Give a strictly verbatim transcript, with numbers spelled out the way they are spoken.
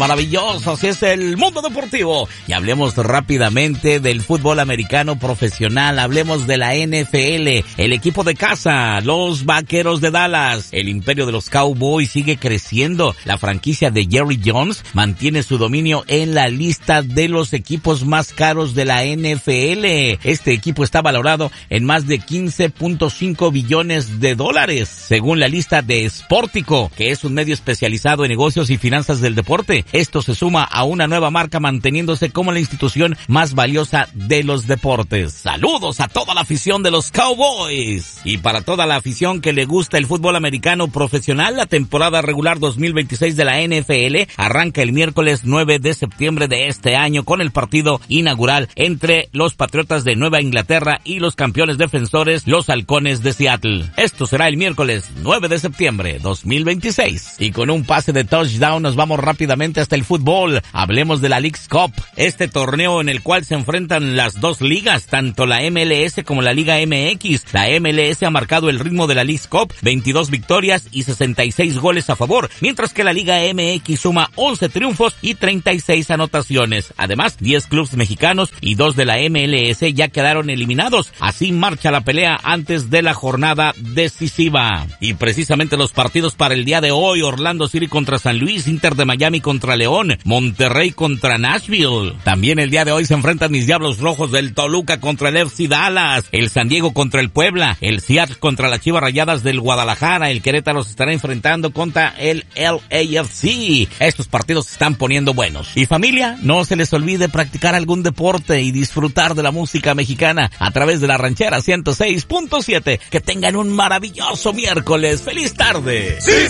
Maravilloso, así es el mundo deportivo. Y hablemos rápidamente del fútbol americano profesional, hablemos de la N F L, el equipo de casa, los Vaqueros de Dallas. El imperio de los Cowboys sigue creciendo. La franquicia de Jerry Jones mantiene su dominio en la lista de los equipos más caros de la N F L. Este equipo está valorado en más de quince punto cinco billones de dólares, según la lista de Sportico, que es un medio especializado en negocios y finanzas del deporte. Esto se suma a una nueva marca manteniéndose como la institución más valiosa de los deportes. Saludos a toda la afición de los Cowboys. Y para toda la afición que le gusta el fútbol americano profesional, la temporada regular dos mil veintiséis de la N F L arranca el miércoles nueve de septiembre de este año con el partido inaugural entre los Patriotas de Nueva Inglaterra y los campeones defensores, los Halcones de Seattle. Esto será el miércoles nueve de septiembre dos mil veintiséis. Y con un pase de touchdown nos vamos rápidamente hasta el fútbol. Hablemos de la Leagues Cup, este torneo en el cual se enfrentan las dos ligas, tanto la M L S como la Liga M X. La M L S ha marcado el ritmo de la Leagues Cup, veintidós victorias y sesenta y seis goles a favor, mientras que la Liga M X suma once triunfos y treinta y seis anotaciones. Además, diez clubes mexicanos y dos de la M L S ya quedaron eliminados. Así marcha la pelea antes de la jornada decisiva. Y precisamente los partidos para el día de hoy: Orlando City contra San Luis, Inter de Miami contra León, Monterrey contra Nashville. También el día de hoy se enfrentan mis Diablos Rojos del Toluca contra el F C Dallas, el San Diego contra el Puebla, el Seattle contra las Chivas Rayadas del Guadalajara, el Querétaro se estará enfrentando contra el L A F C. Estos partidos se están poniendo buenos. Y familia, no se les olvide practicar algún deporte y disfrutar de la música mexicana a través de la Ranchera ciento seis punto siete. Que tengan un maravilloso miércoles. ¡Feliz tarde! ¡Sí,